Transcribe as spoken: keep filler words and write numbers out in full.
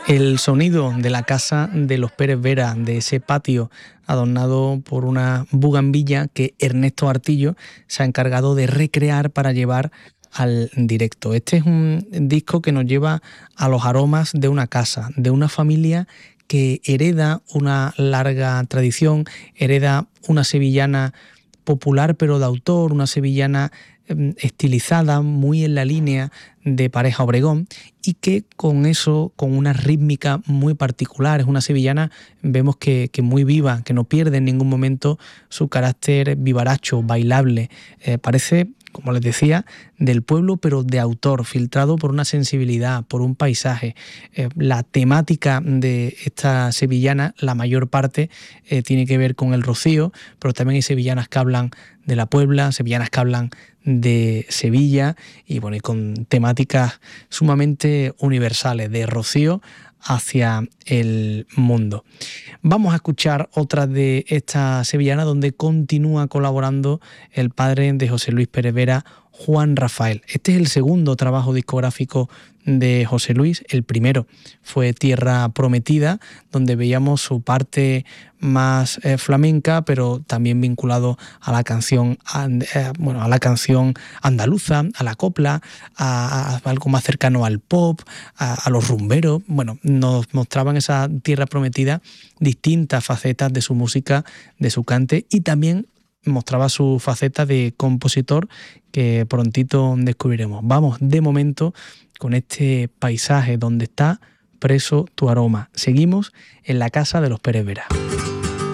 El sonido de la casa de los Pérez Vera, de ese patio adornado por una bugambilla que Ernesto Artillo se ha encargado de recrear para llevar al directo. Este es un disco que nos lleva a los aromas de una casa, de una familia que hereda una larga tradición, hereda una sevillana popular pero de autor, una sevillana estilizada, muy en la línea de Pareja Obregón, y que con eso, con una rítmica muy particular, es una sevillana, vemos que, que muy viva, que no pierde en ningún momento su carácter vivaracho, bailable. Eh, parece, como les decía, del pueblo, pero de autor, filtrado por una sensibilidad, por un paisaje. Eh, la temática de esta sevillana, la mayor parte, eh, tiene que ver con el rocío, pero también hay sevillanas que hablan de la Puebla, sevillanas que hablan de Sevilla, y bueno, y con temáticas sumamente universales, de rocío hacia el mundo. Vamos a escuchar otra de estas sevillanas donde continúa colaborando el padre de José Luis Pérez Vera, Juan Rafael. Este es el segundo trabajo discográfico de José Luis. El primero fue Tierra Prometida, donde veíamos su parte más eh, flamenca, pero también vinculado a la canción, eh, bueno, a la canción andaluza, a la copla, a, a algo más cercano al pop, a, a los rumberos. Bueno, nos mostraban esa Tierra Prometida distintas facetas de su música, de su cante, y también mostraba su faceta de compositor que prontito descubriremos. Vamos de momento con este paisaje donde está preso tu aroma. Seguimos en la casa de los Pérez Vera.